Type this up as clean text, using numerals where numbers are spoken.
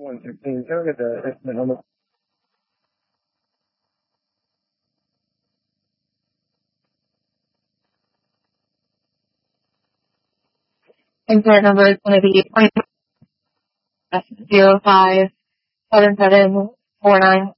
116. Can I get the estimate number? Incident number is going to be 057749.